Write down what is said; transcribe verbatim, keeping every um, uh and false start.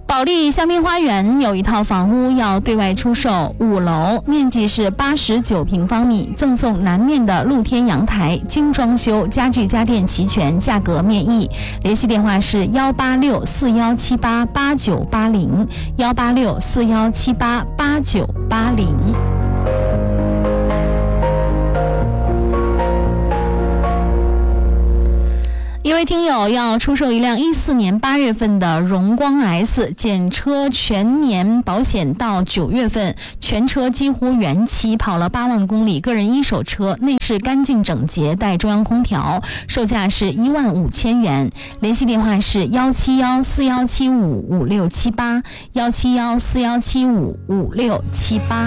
保利香槟花园有一套房屋要对外出售，五楼，面积是八十九平方米，赠送南面的露天阳台，精装修，家具家电齐全，价格面议。联系电话是幺八六四幺七八八九八零，幺八六四幺七八八九八零。一位听友要出售一辆一四年八月份的荣光 S， 检车全年保险到九月份，全车几乎原漆，跑了八万公里，个人一手车，内饰干净整洁，带中央空调，售价是一万五千元。联系电话是幺七幺四幺七五五六七八，幺七幺四幺七五五六七八。